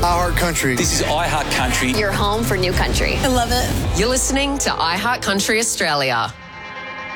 iHeart Country. This is iHeart Country. Your home for new country. I love it. You're listening to iHeart Country Australia.